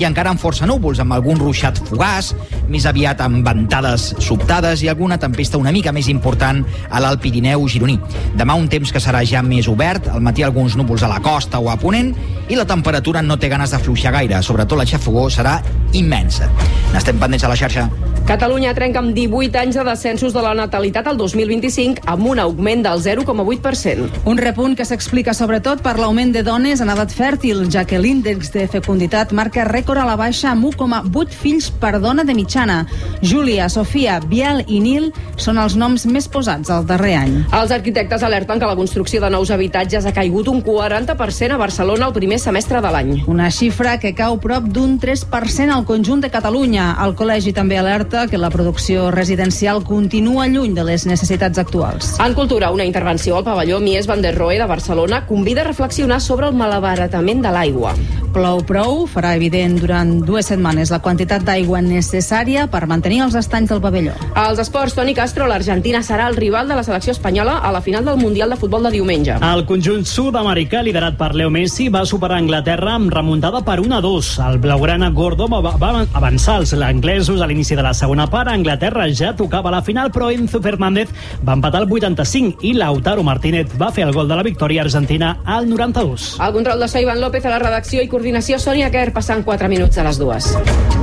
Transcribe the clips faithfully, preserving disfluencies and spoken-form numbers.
i encara amb força núvols, amb algun ruixat fugaç, més aviat amb ventades sobtades i alguna tempesta una mica més important a l'Alt Pirineu gironí. Demà un temps que serà ja més obert, al matí alguns núvols a la costa o a ponent, i la temperatura no té ganes d'afluixar gaire, sobretot la xafogor serà immensa. N'estem pendents a la xarxa. Catalunya trenca amb divuit anys de descensos de la natalitat al dos mil vint-i-cinc amb un augment del zero coma vuit per cent. Un repunt que s'explica sobretot per l'augment de dones en edat fèrtil, ja que l'índex de fecunditat marca rècord a la baixa amb un coma vuit fills per dona de mitjana. Júlia, Sofia, Biel i Nil són els noms més posats el darrer any. Els arquitectes alerten que la construcció de nous habitatges ha caigut un quaranta per cent a Barcelona el primer semestre de l'any. Una xifra que cau prop d'un tres per cent al conjunt de Catalunya. El col·legi també alerta que la producció residencial continua lluny de les necessitats actuals. En cultura, una intervenció al pavelló Mies van der Rohe de Barcelona convida a reflexionar sobre el malabaratament de l'aigua. Plou prou farà evident durant dues setmanes la quantitat d'aigua necessària per mantenir els estanys del pavelló. Als esports, Toni Castro, l'Argentina serà el rival de la selecció espanyola a la final del Mundial de Futbol de diumenge. El conjunt sud-americà, liderat per Leo Messi, va superar Anglaterra amb remuntada per un a dos. El blaugrana Gordo va, va avançar els anglesos a l'inici de la segona part. Anglaterra ja tocava la final, però Enzo Fernández va empatar al vuitanta-cinc i Lautaro Martínez va fer el gol de la victòria argentina al noranta-dos. El control de so, Ivan López, a la redacció i coordinació, Sònia Quer, passant quatre minuts de les dues.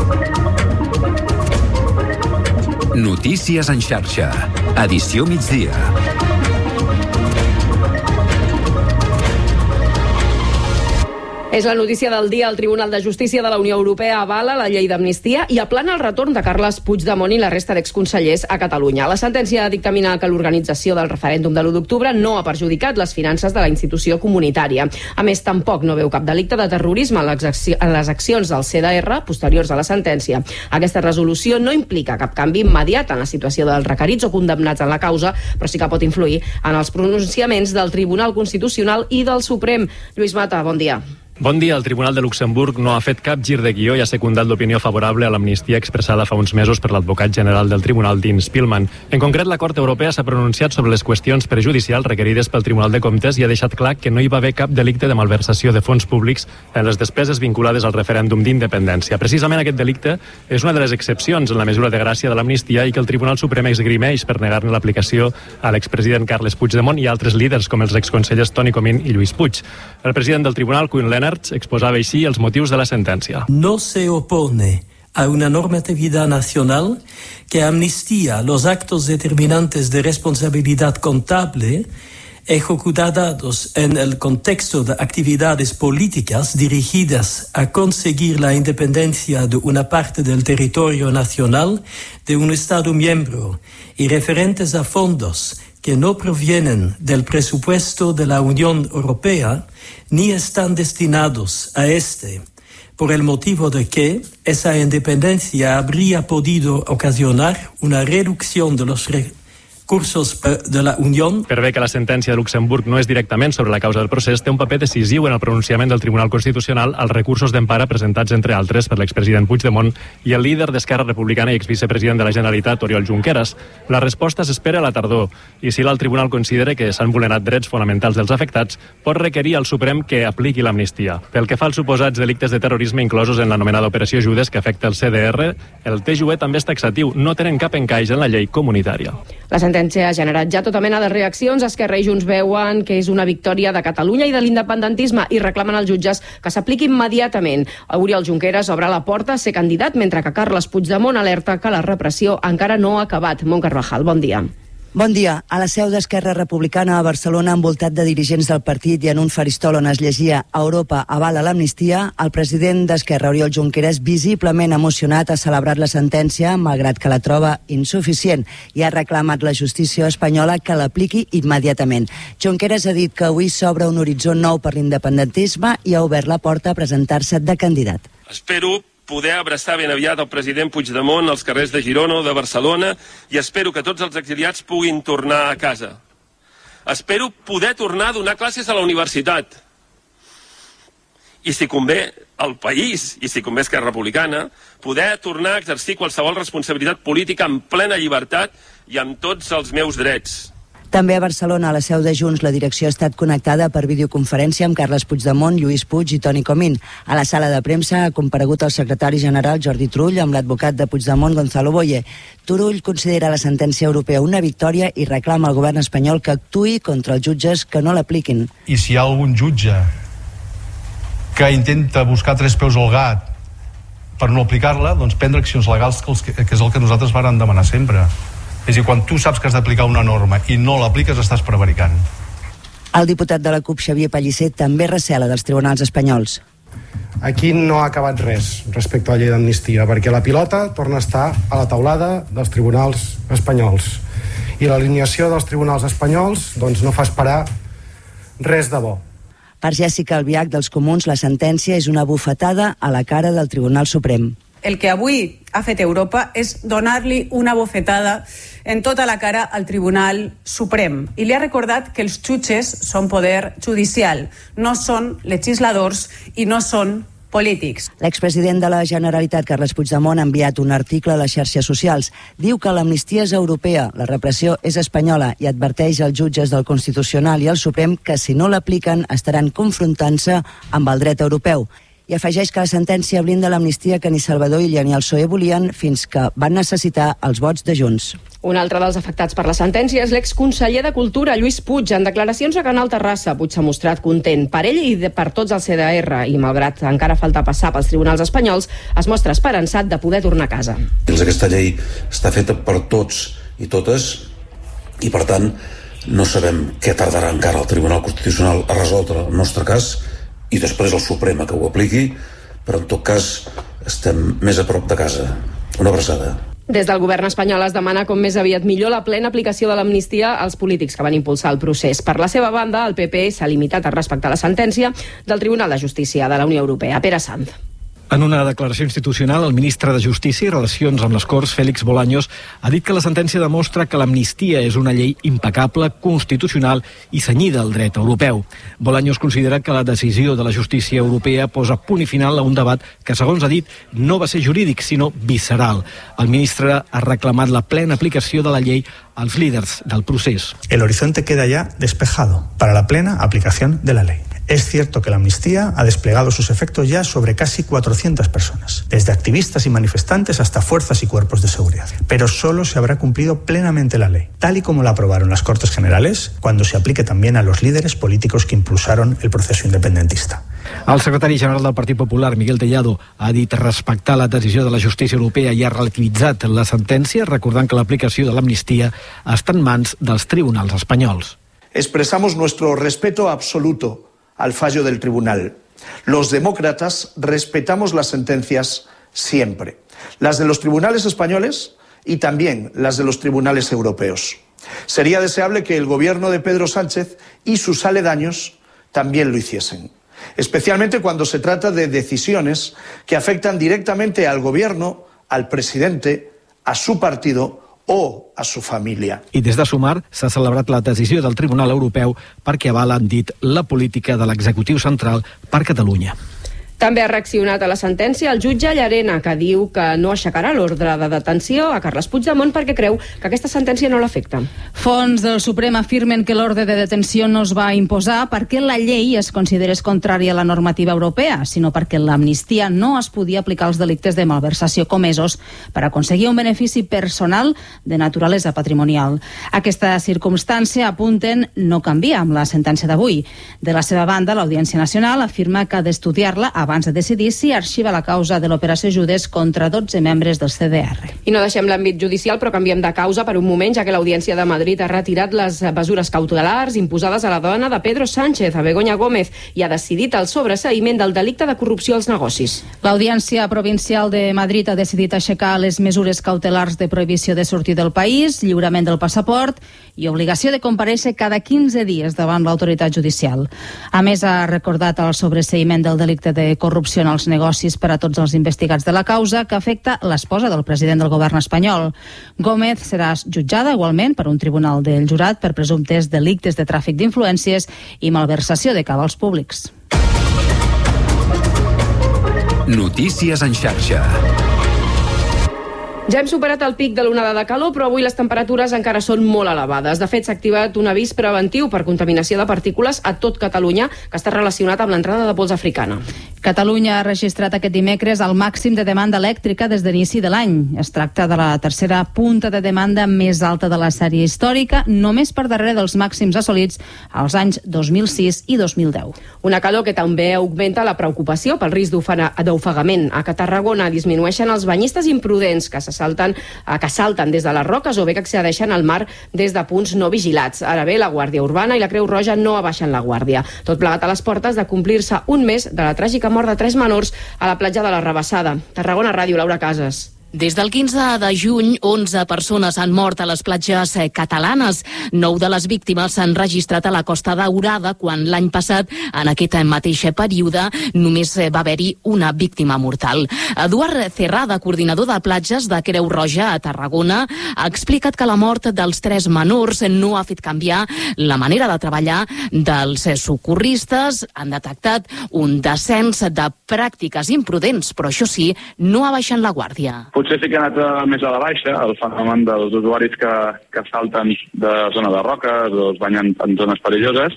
Notícies en xarxa. Edició migdia. És la notícia del dia. El Tribunal de Justícia de la Unió Europea avala la llei d'amnistia i aplana el retorn de Carles Puigdemont i la resta d'exconsellers a Catalunya. La sentència dictamina que l'organització del referèndum de l'u d'octubre no ha perjudicat les finances de la institució comunitària. A més, tampoc no veu cap delicte de terrorisme en les accions del C D R posteriors a la sentència. Aquesta resolució no implica cap canvi immediat en la situació dels requerits o condemnats en la causa, però sí que pot influir en els pronunciaments del Tribunal Constitucional i del Suprem. Lluís Mata, bon dia. Bon dia. El Tribunal de Luxemburg no ha fet cap gir de guió i ha secundat l'opinió favorable a l'amnistia expressada fa uns mesos per l'advocat general del Tribunal, Dean Spillman. En concret, la Cort Europea s'ha pronunciat sobre les qüestions prejudicials requerides pel Tribunal de Comptes i ha deixat clar que no hi va haver cap delicte de malversació de fons públics en les despeses vinculades al referèndum d'independència. Precisament aquest delicte és una de les excepcions en la mesura de gràcia de l'amnistia i que el Tribunal Suprem esgrimeix per negar-ne l'aplicació a l'expresident Carles Puigdemont i altres líders com els exconsellers Toni Comín i Lluís Puig. El president del Tribunal, Koen Lenaerts, exposaba així els motius de la sentència. No se opone a una normatividad nacional que amnistía los actos determinantes de responsabilidad contable ejecutados en el contexto de actividades políticas dirigidas a conseguir la independencia de una parte del territorio nacional de un Estado miembro y referentes a fondos que no provienen del presupuesto de la Unión Europea ni están destinados a este, por el motivo de que esa independencia habría podido ocasionar una reducción de los recursos de la Unió. Per bé que la sentència de Luxemburg no és directament sobre la causa del procés, té un paper decisiu en el pronunciament del Tribunal Constitucional als recursos d'empara presentats, entre altres, per l'expresident Puigdemont i el líder d'Esquerra Republicana i exvicepresident de la Generalitat, Oriol Junqueras. La resposta s'espera a la tardor i si el Tribunal considera que s'han vulnerat drets fonamentals dels afectats, pot requerir al Suprem que apliqui l'amnistia. Pel que fa als suposats delictes de terrorisme inclosos en l'anomenada Operació Judes que afecta el C D R, el T J U E també és taxatiu, no tenen cap encaix en la llei comunitària. La sentència ha generat ja tota mena de reaccions. Esquerra i Junts veuen que és una victòria de Catalunya i de l'independentisme i reclamen als jutges que s'apliqui immediatament. Oriol Junqueras obre la porta a ser candidat, mentre que Carles Puigdemont alerta que la repressió encara no ha acabat. Mont Carvajal, bon dia. Bon dia. A la seu d'Esquerra Republicana a Barcelona, envoltat de dirigents del partit i en un faristol on es llegia Europa avala l'amnistia, el president d'Esquerra, Oriol Junqueras, visiblement emocionat, ha celebrat la sentència, malgrat que la troba insuficient, i ha reclamat la justícia espanyola que l'apliqui immediatament. Junqueras ha dit que avui s'obre un horitzó nou per l'independentisme i ha obert la porta a presentar-se de candidat. Espero poder abraçar ben aviat el president Puigdemont als carrers de Girona o de Barcelona i espero que tots els exiliats puguin tornar a casa. Espero poder tornar a donar classes a la universitat. I si convé al país, i si convé Esquerra Republicana, poder tornar a exercir qualsevol responsabilitat política amb plena llibertat i amb tots els meus drets. També a Barcelona, a la seu de Junts, la direcció ha estat connectada per videoconferència amb Carles Puigdemont, Lluís Puig i Toni Comín. A la sala de premsa ha comparegut el secretari general Jordi Turull amb l'advocat de Puigdemont, Gonzalo Boye. Turull considera la sentència europea una victòria i reclama al govern espanyol que actuï contra els jutges que no l'apliquin. I si hi ha algun jutge que intenta buscar tres peus al gat per no aplicar-la, doncs prendre accions legals, que és el que nosaltres vàrem demanar sempre. És a dir, quan tu saps que has d'aplicar una norma i no l'apliques, estàs prevaricant. El diputat de la CUP, Xavier Pellicer, també recela dels tribunals espanyols. Aquí no ha acabat res respecte a la llei d'amnistia, perquè la pilota torna a estar a la taulada dels tribunals espanyols. I l'alineació dels tribunals espanyols doncs, no fa esperar res de bo. Per Jessica Albiach, dels Comuns, la sentència és una bufetada a la cara del Tribunal Suprem. El que avui ha fet Europa és donar-li una bofetada en tota la cara al Tribunal Suprem i li ha recordat que els jutges són poder judicial, no són legisladors i no són polítics. L'expresident de la Generalitat, Carles Puigdemont, ha enviat un article a les xarxes socials. Diu que l'amnistia és europea, la repressió és espanyola i adverteix als jutges del Constitucional i al Suprem que si no l'apliquen estaran confrontant-se amb el dret europeu. I afegeix que la sentència blinda l'amnistia que ni Salvador Illa ni el P S O E volien fins que van necessitar els vots de Junts. Un altre dels afectats per la sentència és l'exconseller de Cultura, Lluís Puig. En declaracions a Canal Terrassa, Puig s'ha mostrat content per ell i per tots els C D R i, malgrat encara falta passar pels tribunals espanyols, es mostra esperançat de poder tornar a casa. Aquesta llei està feta per tots i totes i, per tant, no sabem què tardarà encara el Tribunal Constitucional a resoldre el nostre cas i després el Suprem que ho apliqui, però en tot cas estem més a prop de casa. Una abraçada. Des del govern espanyol es demana com més aviat millor la plena aplicació de l'amnistia als polítics que van impulsar el procés. Per la seva banda, el P P s'ha limitat a respectar la sentència del Tribunal de Justícia de la Unió Europea. Pere Sanz. En una declaració institucional, el ministre de Justícia i Relacions amb les Corts, Félix Bolaños, ha dit que la sentència demostra que l'amnistia és una llei impecable, constitucional i cenyida al dret europeu. Bolaños considera que la decisió de la justícia europea posa punt i final a un debat que, segons ha dit, no va ser jurídic, sinó visceral. El ministre ha reclamat la plena aplicació de la llei als líders del procés. El horizonte queda ya despejado para la plena aplicación de la ley. Es cierto que la amnistía ha desplegado sus efectos ya sobre casi cuatrocientas personas, desde activistas y manifestantes hasta fuerzas y cuerpos de seguridad. Pero solo se habrá cumplido plenamente la ley, tal y como la aprobaron las Cortes Generales, cuando se aplique también a los líderes políticos que impulsaron el proceso independentista. El secretari general del Partit Popular, Miguel Tellado, ha dit respectar la decisió de la justícia europea i ha relativitzat la sentència, recordant que l'aplicació de l'amnistia està en mans dels tribunals espanyols. Expresamos nuestro respeto absoluto al fallo del tribunal. Los demócratas respetamos las sentencias siempre, las de los tribunales españoles y también las de los tribunales europeos. Sería deseable que el gobierno de Pedro Sánchez y sus aledaños también lo hiciesen, especialmente cuando se trata de decisiones que afectan directamente al gobierno, al presidente, a su partido o a su família. I des de Sumar s'ha celebrat la decisió del Tribunal Europeu perquè avala, han dit, la política de l'executiu central per Catalunya. També ha reaccionat a la sentència el jutge Llarena, que diu que no aixecarà l'ordre de detenció a Carles Puigdemont perquè creu que aquesta sentència no l'afecta. Fons del Suprem afirmen que l'ordre de detenció no es va imposar perquè la llei es considerés contrària a la normativa europea, sinó perquè l'amnistia no es podia aplicar als delictes de malversació comesos per aconseguir un benefici personal de naturalesa patrimonial. Aquesta circumstància, apunten, no canvia amb la sentència d'avui. De la seva banda, l'Audiència Nacional afirma que ha d'estudiar-la abans de decidir si arxiva la causa de l'operació Judes contra dotze membres del C D R. I no deixem l'àmbit judicial, però canviem de causa per un moment, ja que l'Audiència de Madrid ha retirat les mesures cautelars imposades a la dona de Pedro Sánchez, a Begoña Gómez, i ha decidit el sobreseïment del delicte de corrupció als negocis. L'Audiència Provincial de Madrid ha decidit aixecar les mesures cautelars de prohibició de sortir del país, lliurament del passaport i obligació de comparèixer cada quinze dies davant l'autoritat judicial. A més, ha recordat el sobreseïment del delicte de corrupció en els negocis per a tots els investigats de la causa, que afecta l'esposa del president del govern espanyol. Gómez serà jutjada igualment per un tribunal del jurat per presumptes delictes de tràfic d'influències i malversació de cabals públics. Notícies en xarxa. Ja hem superat el pic de l'onada de calor, però avui les temperatures encara són molt elevades. De fet, s'ha activat un avís preventiu per contaminació de partícules a tot Catalunya, que està relacionat amb l'entrada de pols africana. Catalunya ha registrat aquest dimecres el màxim de demanda elèctrica des d'inici de l'any. Es tracta de la tercera punta de demanda més alta de la sèrie històrica, només per darrere dels màxims assolits als anys dos mil sis i dos mil deu. Una calor que també augmenta la preocupació pel risc d'ofegament. A Tarragona disminueixen els banyistes imprudents que se salten, que salten des de les roques o bé que accedeixen al mar des de punts no vigilats. Ara bé, la Guàrdia Urbana i la Creu Roja no abaixen la guàrdia. Tot plegat a les portes de complir-se un mes de la tràgica mort de tres menors a la platja de la Rabassada. Tarragona Ràdio, Laura Casas. Des del quinze de juny, onze persones han mort a les platges catalanes. Nou de les víctimes s'han registrat a la Costa Daurada, quan l'any passat, en aquest mateix període, només va haver-hi una víctima mortal. Eduard Cerrada, coordinador de platges de Creu Roja a Tarragona, ha explicat que la mort dels tres menors no ha fet canviar la manera de treballar dels socorristes. Han detectat un descens de pràctiques imprudents, però això sí, no abaixen la guàrdia. Potser sí que ha anat més a la baixa el fenomen dels usuaris que, que salten de zona de roques o es banyen en zones perilloses,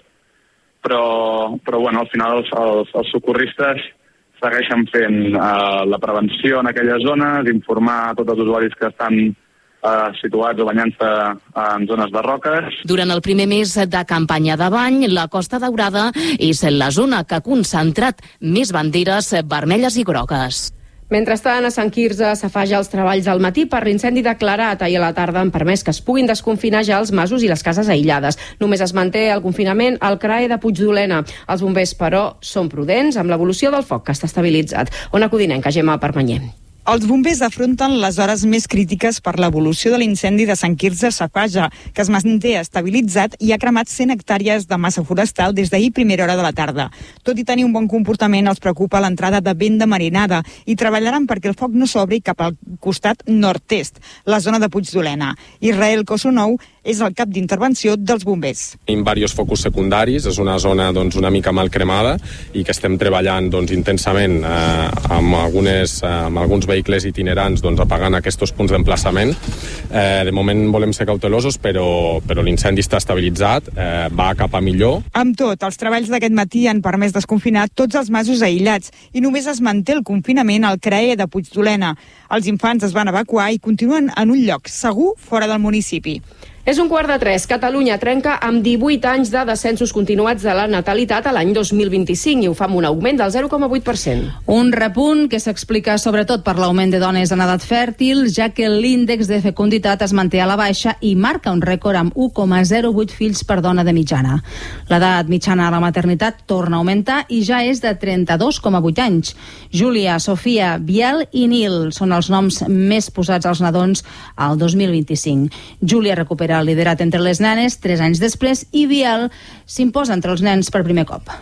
però, però bueno, al final els, els, els socorristes segueixen fent uh, la prevenció en aquelles zones, informar a tots els usuaris que estan uh, situats o banyant-se en zones de roques. Durant el primer mes de campanya de bany, la Costa Daurada és la zona que ha concentrat més banderes vermelles i grogues. Mentrestant, a Sant Quirze s'afaja els treballs al matí per l'incendi declarat. Ahir a la tarda han permès que es puguin desconfinar ja els masos i les cases aïllades. Només es manté el confinament al C R A E de Puigdolena. Els bombers, però, són prudents amb l'evolució del foc, que està estabilitzat. Ona Codinenca, Gemma Permanyer. Els bombers afronten les hores més crítiques per l'evolució de l'incendi de Sant Quirze Safaja, que es manté estabilitzat i ha cremat cent hectàrees de massa forestal des d'ahir primera hora de la tarda. Tot i tenir un bon comportament, els preocupa l'entrada de vent de marinada i treballaran perquè el foc no s'obri cap al costat nord-est, la zona de Puigdolena. Israel Cosonou és el cap d'intervenció dels bombers. Tenim diversos focus secundaris, és una zona doncs, una mica mal cremada i que estem treballant doncs, intensament eh, amb, algunes, eh, amb alguns vehicles itinerants doncs, apagant aquests punts d'emplaçament. Eh, de moment volem ser cautelosos, però, però l'incendi està estabilitzat, eh, va cap a millor. Amb tot, els treballs d'aquest matí han permès desconfinar tots els masos aïllats i només es manté el confinament al C R A E de Puigdolena. Els infants es van evacuar i continuen en un lloc segur fora del municipi. És un quart de tres. Catalunya trenca amb divuit anys de descensos continuats de la natalitat a l'any dos mil vint-i-cinc i ho fa amb un augment del zero coma vuit per cent. Un repunt que s'explica sobretot per l'augment de dones en edat fèrtil, ja que l'índex de fecunditat es manté a la baixa i marca un rècord amb u coma zero vuit fills per dona de mitjana. L'edat mitjana a la maternitat torna a augmentar i ja és de trenta-dos coma vuit anys. Júlia, Sofia, Biel i Nil són els noms més posats als nadons al dos mil vint-i-cinc. Júlia recupera el liderat entre les nenes tres anys després i Biel s'imposa entre els nens per primer cop.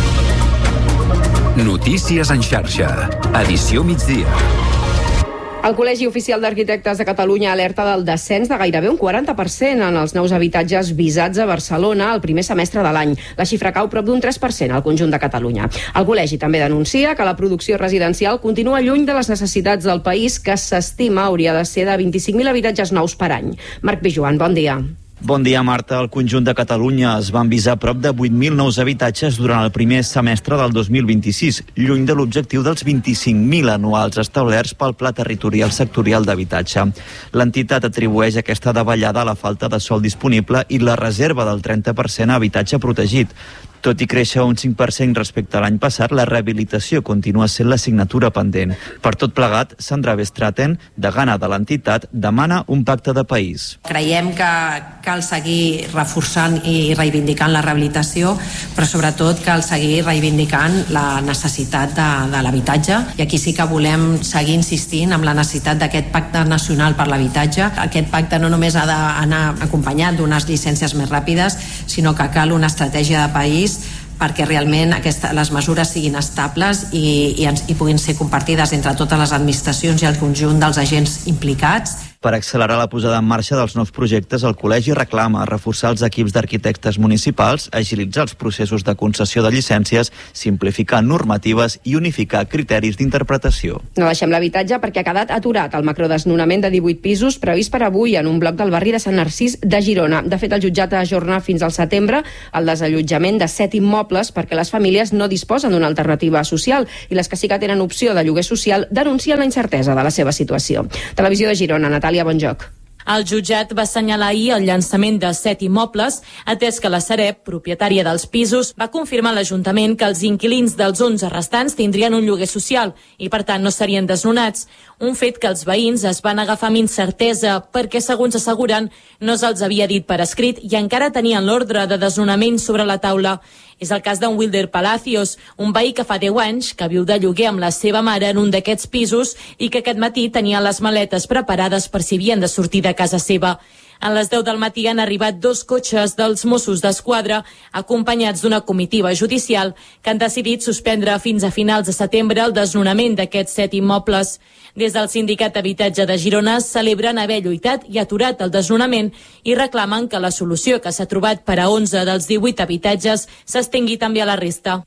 Notícies en xarxa. Edició migdia. El Col·legi Oficial d'Arquitectes de Catalunya alerta del descens de gairebé un quaranta per cent en els nous habitatges visats a Barcelona el primer semestre de l'any. La xifra cau prop d'un tres per cent al conjunt de Catalunya. El col·legi també denuncia que la producció residencial continua lluny de les necessitats del país, que s'estima hauria de ser de vint-i-cinc mil habitatges nous per any. Marc Pijuan, bon dia. Bon dia, Marta. Al conjunt de Catalunya es van visar prop de vuit mil nous habitatges durant el primer semestre del dos mil vint-i-sis, lluny de l'objectiu dels vint-i-cinc mil anuals establerts pel Pla Territorial Sectorial d'Habitatge. L'entitat atribueix aquesta davallada a la falta de sòl disponible i la reserva del trenta per cent a habitatge protegit. Tot i créixer un cinc per cent respecte a l'any passat, la rehabilitació continua sent l'assignatura pendent. Per tot plegat, Sandra Bestraten, degana de l'entitat, demana un pacte de país. Creiem que cal seguir reforçant i reivindicant la rehabilitació, però sobretot cal seguir reivindicant la necessitat de, de l'habitatge. I aquí sí que volem seguir insistint amb la necessitat d'aquest pacte nacional per l'habitatge. Aquest pacte no només ha d'anar acompanyat d'unes llicències més ràpides, sinó que cal una estratègia de país perquè realment aquesta, les mesures siguin estables i, i, ens, i puguin ser compartides entre totes les administracions i el conjunt dels agents implicats. Per accelerar la posada en marxa dels nous projectes, el Col·legi reclama reforçar els equips d'arquitectes municipals, agilitzar els processos de concessió de llicències, simplificar normatives i unificar criteris d'interpretació. No deixem l'habitatge perquè ha quedat aturat el macrodesnonament de divuit pisos previst per avui en un bloc del barri de Sant Narcís de Girona. De fet, el jutjat ha ajornat fins al setembre el desallotjament de set immobles perquè les famílies no disposen d'una alternativa social i les que sí que tenen opció de lloguer social denuncien la incertesa de la seva situació. Televisió de Girona, Natàlia Bonjoc. El jutjat va assenyalar ahir el llançament de set immobles, atès que la Sareb, propietària dels pisos, va confirmar a l'Ajuntament que els inquilins dels onze restants tindrien un lloguer social i, per tant, no serien desnonats. Un fet que els veïns es van agafar amb incertesa perquè, segons asseguren, no se'ls havia dit per escrit i encara tenien l'ordre de desnonament sobre la taula. És el cas d'en Wilder Palacios, un veí que fa deu anys que viu de lloguer amb la seva mare en un d'aquests pisos i que aquest matí tenia les maletes preparades per si havien de sortir de casa seva. A les deu del matí han arribat dos cotxes dels Mossos d'Esquadra acompanyats d'una comitiva judicial que han decidit suspendre fins a finals de setembre el desnonament d'aquests set immobles. Des del Sindicat d'Habitatge de Girona celebren haver lluitat i aturat el desnonament i reclamen que la solució que s'ha trobat per a onze dels divuit habitatges s'estengui també a la resta.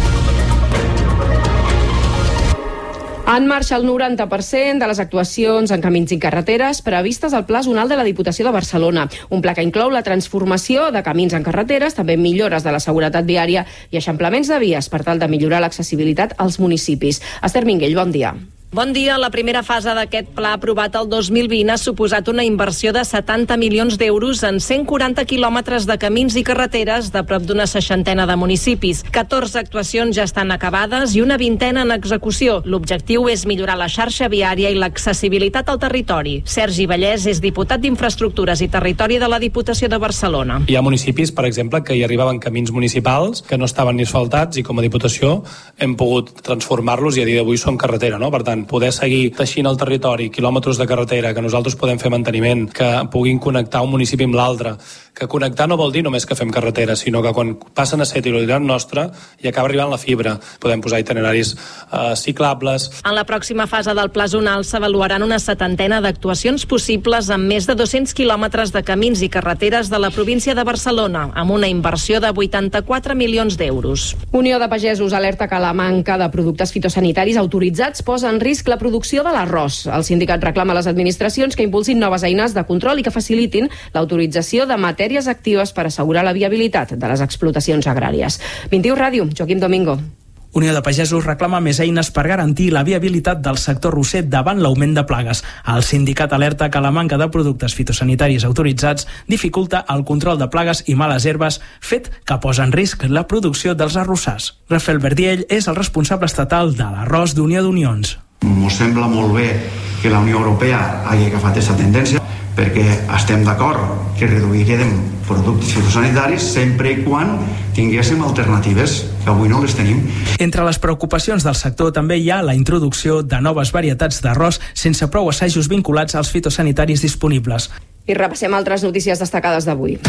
En marxa el noranta per cent de les actuacions en camins i carreteres previstes al Pla Zonal de la Diputació de Barcelona. Un pla que inclou la transformació de camins en carreteres, també millores de la seguretat viària i eixamplaments de vies per tal de millorar l'accessibilitat als municipis. Esther Minguell, bon dia. Bon dia. La primera fase d'aquest pla aprovat el dos mil vint ha suposat una inversió de setanta milions d'euros en cent quaranta quilòmetres de camins i carreteres de prop d'una seixantena de municipis. catorze actuacions ja estan acabades i una vintena en execució. L'objectiu és millorar la xarxa viària i l'accessibilitat al territori. Sergi Vallès és diputat d'Infraestructures i Territori de la Diputació de Barcelona. Hi ha municipis, per exemple, que hi arribaven camins municipals que no estaven ni asfaltats i com a Diputació hem pogut transformar-los i a dia d'avui són carretera, no? Per tant, poder seguir teixint el territori, quilòmetres de carretera, que nosaltres podem fer manteniment, que puguin connectar un municipi amb l'altre, que connectar no vol dir només que fem carretera, sinó que quan passen a ser titularitat nostra i acaba arribant la fibra, podem posar itineraris eh, ciclables. En la pròxima fase del Pla Zonal s'avaluaran una setantena d'actuacions possibles amb més de dos-cents quilòmetres de camins i carreteres de la província de Barcelona, amb una inversió de vuitanta-quatre milions d'euros. Unió de Pagesos alerta que la manca de productes fitosanitaris autoritzats posa en risc la producció de l'arròs. El sindicat reclama a les administracions que impulsin noves eines de control i que facilitin l'autorització de matèries actives per assegurar la viabilitat de les explotacions agràries. vint-i-u Ràdio, Joaquim Domingo. Unió de Pagesos reclama més eines per garantir la viabilitat del sector arrosser davant l'augment de plagues. El sindicat alerta que la manca de productes fitosanitaris autoritzats dificulta el control de plagues i males herbes, fet que posa en risc la producció dels arrossars. Rafael Verdiell és el responsable estatal de l'arròs d'Unió d'Unions. Ens sembla molt bé que la Unió Europea hagi agafat aquesta tendència perquè estem d'acord que reduirem productes fitosanitaris sempre i quan tinguéssim alternatives, que avui no les tenim. Entre les preocupacions del sector també hi ha la introducció de noves varietats d'arròs sense prou assajos vinculats als fitosanitaris disponibles. I repassem altres notícies destacades d'avui.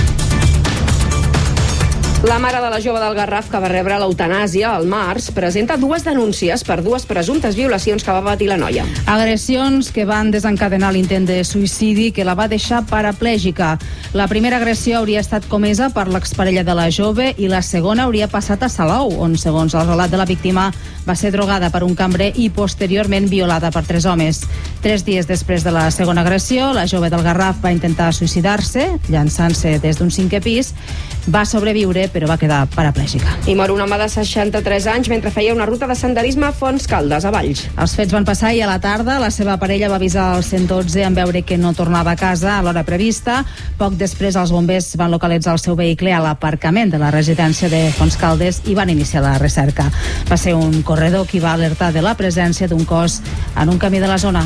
La mare de la jove del Garraf que va rebre l'eutanàsia al març presenta dues denúncies per dues presumptes violacions que va patir la noia. Agressions que van desencadenar l'intent de suïcidi que la va deixar paraplègica. La primera agressió hauria estat comesa per l'exparella de la jove i la segona hauria passat a Salou, on, segons el relat de la víctima, va ser drogada per un cambrer i posteriorment violada per tres homes. Tres dies després de la segona agressió, la jove del Garraf va intentar suïcidar-se, llançant-se des d'un cinquè pis. Va sobreviure, però va quedar paraplègica. I mor un home de seixanta-tres anys mentre feia una ruta de senderisme a Fonts Caldes, a Valls. Els fets van passar ahir a la tarda. La seva parella va avisar al cent dotze en veure que no tornava a casa a l'hora prevista. Poc després, els bombers van localitzar el seu vehicle a l'aparcament de la residència de Fonts Caldes i van iniciar la recerca. Va ser un corredor qui va alertar de la presència d'un cos en un camí de la zona.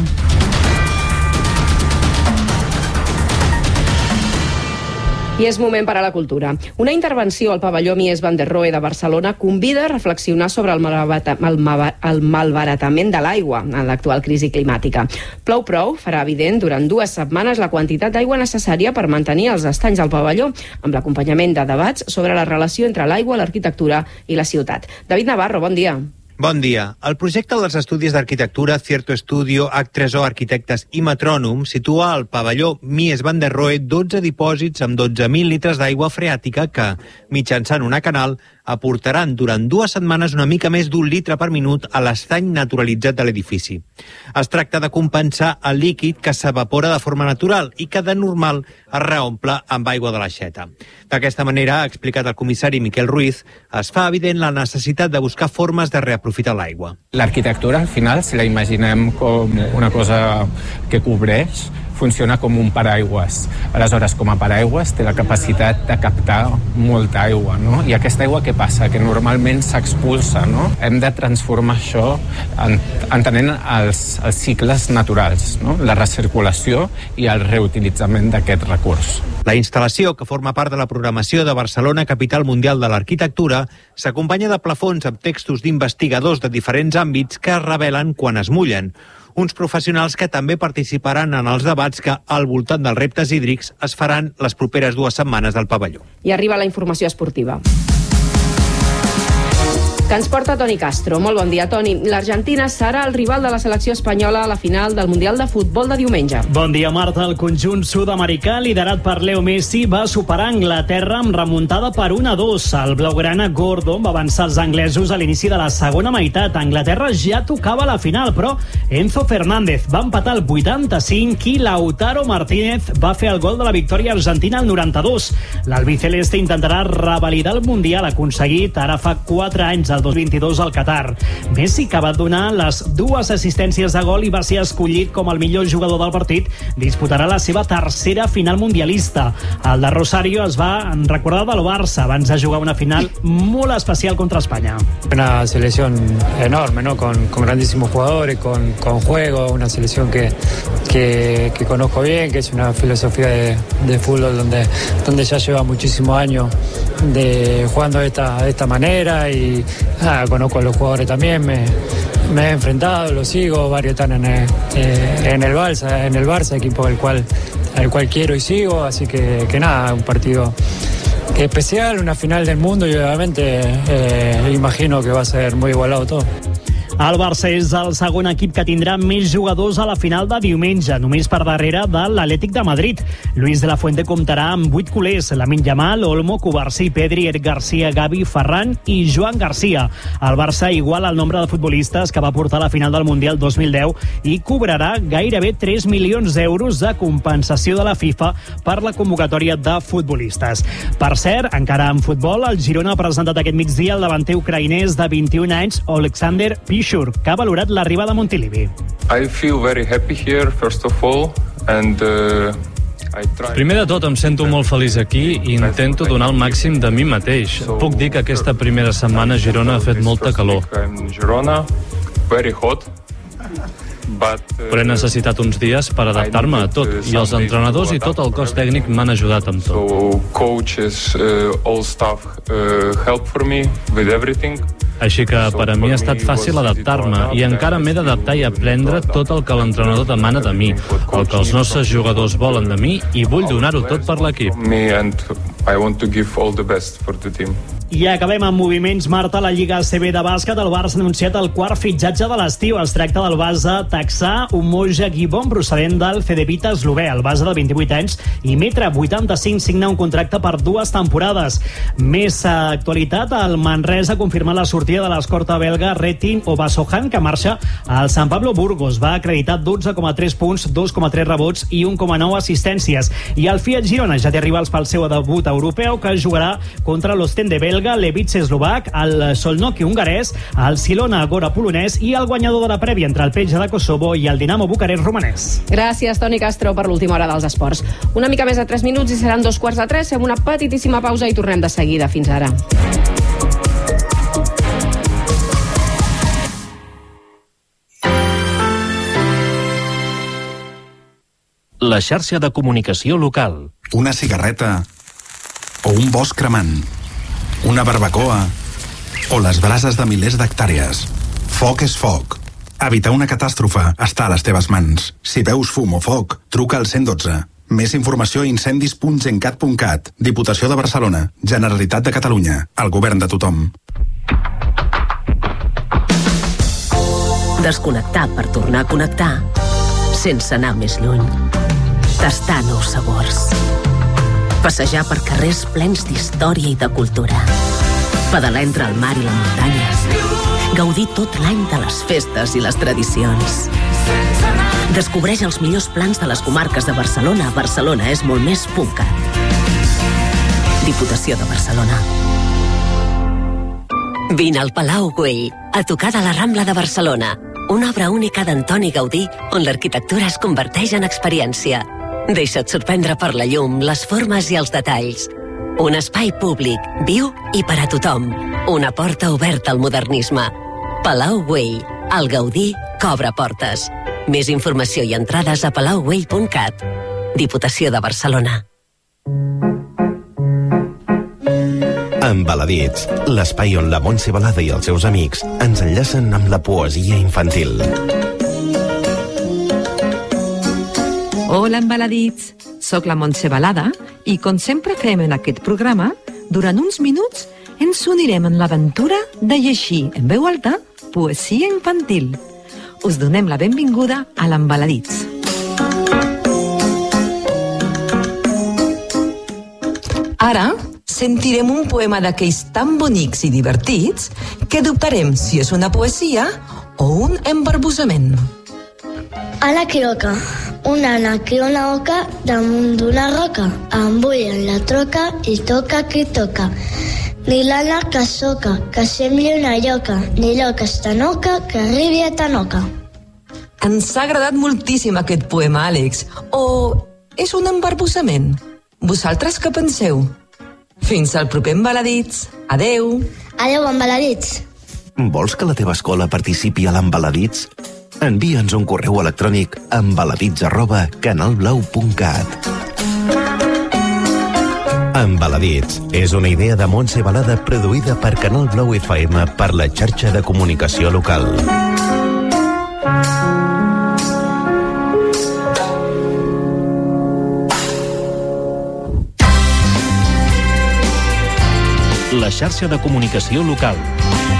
I és moment per a la cultura. Una intervenció al pavelló Mies van der Rohe de Barcelona convida a reflexionar sobre el, malbarata, el, el malbaratament de l'aigua en l'actual crisi climàtica. Plou Prou farà evident durant dues setmanes la quantitat d'aigua necessària per mantenir els estanys al pavelló, amb l'acompanyament de debats sobre la relació entre l'aigua, l'arquitectura i la ciutat. David Navarro, bon dia. Bon dia. El projecte dels estudis d'arquitectura Cierto Estudio, H tres O Arquitectes i Metrònom situa al pavelló Mies van der Rohe dotze dipòsits amb dotze mil litres d'aigua freàtica que, mitjançant una canal, aportaran durant dues setmanes una mica més d'un litre per minut a l'estany naturalitzat de l'edifici. Es tracta de compensar el líquid que s'evapora de forma natural i que de normal es reomple amb aigua de l'aixeta. D'aquesta manera, ha explicat el comissari Miquel Ruiz, es fa evident la necessitat de buscar formes de reaprofitar l'aigua. L'arquitectura, al final, si la imaginem com una cosa que cobreix, funciona com un paraigües. Aleshores, com a paraigües, té la capacitat de captar molta aigua, no? I aquesta aigua què passa? Que normalment s'expulsa, no? Hem de transformar això en, entenent els, els cicles naturals, no? La recirculació i el reutilitzament d'aquest recurs. La instal·lació, que forma part de la programació de Barcelona, capital mundial de l'arquitectura, s'acompanya de plafons amb textos d'investigadors de diferents àmbits que es revelen quan es mullen. Uns professionals que també participaran en els debats que, al voltant dels reptes hídrics, es faran les properes dues setmanes del pavelló. I arriba la informació esportiva, que ens porta Toni Castro. Molt bon dia, Toni. L'Argentina serà el rival de la selecció espanyola a la final del Mundial de Futbol de diumenge. Bon dia, Marta. El conjunt sud-americà, liderat per Leo Messi, va superar Anglaterra amb remuntada per un a dos. El blaugrana Gordon va avançar els anglesos a l'inici de la segona meitat. Anglaterra ja tocava la final, però Enzo Fernández va empatar al vuitanta-cinc i Lautaro Martínez va fer el gol de la victòria argentina al noranta-dos. L'albiceleste intentarà revalidar el Mundial aconseguit ara fa quatre anys el dos mil vint-i-dos al Qatar. Messi, que va donar les dues assistències de gol i va ser escollit com el millor jugador del partit, disputarà la seva tercera final mundialista. El de Rosario es va recordar del Barça abans de jugar una final molt especial contra Espanya. Una selección enorme, ¿no? Con, con grandísimos jugadores, con, con juego, una selección que, que, que conozco bien, que es una filosofía de, de fútbol donde, donde ya lleva muchísimos años de jugando de esta, de esta manera y ah, conozco a los jugadores también, me, me he enfrentado, los sigo, varios están en el, eh, en el Barça, en el Barça, equipo del cual, al cual quiero y sigo, así que, que nada, un partido especial, una final del mundo y obviamente eh, imagino que va a ser muy igualado todo. El Barça és el segon equip que tindrà més jugadors a la final de diumenge, només per darrere de l'Atlètic de Madrid. Luis de la Fuente comptarà amb vuit culers: Lamine Yamal, Olmo, Cubarsí, Pedri, Eric Garcia, Gavi, Ferran i Joan Garcia. El Barça iguala el nombre de futbolistes que va portar a la final del Mundial dos mil deu i cobrarà gairebé tres milions d'euros de compensació de la FIFA per la convocatòria de futbolistes. Per cert, encara en futbol, el Girona ha presentat aquest migdia el davanter ucraïnès de vint-i-un anys, Oleksandr Pichur, que ha valorat l'arribada a Montilivi. I feel very happy here, first of all, and uh... Primer de tot, em sento molt feliç aquí i intento donar el màxim de mi mateix. Puc dir que aquesta primera setmana a Girona ha fet molta calor. Però he necessitat uns dies per adaptar-me a tot, i els entrenadors i tot el cos tècnic m'han ajudat amb tot. Així que per a mi ha estat fàcil adaptar-me i encara m'he d'adaptar i aprendre tot el que l'entrenador demana de mi, el que els nostres jugadors volen de mi, i vull donar-ho tot per l'equip. I acabem amb moviments, Marta. La Lliga A C B de bàsquet, el Barça ha anunciat el quart fitxatge de l'estiu. Es tracta del base texà Umoja Gibon, procedent del Cedevita eslovè. El base de vint-i-vuit anys i metre vuitanta-cinc signa un contracte per dues temporades. Més actualitat, el Manresa ha confirmat la sortida de l'escorta belga Retin Obasohan, que marxa al San Pablo Burgos. Va acreditar dotze coma tres punts, dos coma tres rebots i un coma nou assistències. I el Fiat Girona ja té rivals pel seu debut europeu, que jugarà contra l'Ostende belga, l'Evice eslovac, el Solnoki hongarès, el Silona Agora polonès i el guanyador de la prèvia entre el Peja de Kosovo i el Dinamo Bucarest romanès. Gràcies, Toni Castro, per l'última hora dels esports. Una mica més de tres minuts i seran dos quarts de tres. Fem una petitíssima pausa i tornem de seguida. Fins ara. La xarxa de comunicació local. Una cigarreta o un bosc cremant. Una barbacoa o les brases de milers d'hectàrees. Foc és foc. Evitar una catàstrofe està a les teves mans. Si veus fum o foc, truca al cent dotze. Més informació a incendis punt gencat punt cat. Diputació de Barcelona. Generalitat de Catalunya. El govern de tothom. Desconnectar per tornar a connectar, sense anar més lluny. Tastar nous sabors. Passejar per carrers plens d'història i de cultura. Pedalar entre el mar i la muntanya. Gaudir tot l'any de les festes i les tradicions. Descobreix els millors plans de les comarques de Barcelona. Barcelona és molt més PUNCAT. Diputació de Barcelona. Vine al Palau Güell, a tocar de la Rambla de Barcelona. Una obra única d'Antoni Gaudí, on l'arquitectura es converteix en experiència. Deixa't sorprendre per la llum, les formes i els detalls. Un espai públic, viu i per a tothom. Una porta oberta al modernisme. Palau Güell, el Gaudí que obre portes. Més informació i entrades a palau güell punt cat. Diputació de Barcelona. Embaladits, l'espai on la Montse Balada i els seus amics ens enllacen amb la poesia infantil. Hola, embaladits! Soc la Montse Balada i, com sempre fem en aquest programa, durant uns minuts ens unirem en l'aventura de llegir en veu alta poesia infantil. Us donem la benvinguda a l'Embaladits. Ara sentirem un poema d'aquells tan bonics i divertits que dubtarem si és una poesia o un embarbussament. A la quiroca, una ana que una oca damunt d'una roca, embullen la troca i toca qui toca. Ni l'ana que soca, que sembli una lloca, ni l'oca estanoca, que arribi a Tanoca. Ens ha agradat moltíssim aquest poema, Àlex. O és un embarbussament? Vosaltres què penseu? Fins al proper Embaladits. Adeu. Adeu, Embaladits. Vols que la teva escola participi a l'Embaladits? Envia'ns un correu electrònic a embaladits arroba canalblau punt cat. Embaladits és una idea de Montse Balada produïda per Canal Blau F M per la xarxa de comunicació local. La xarxa de comunicació local.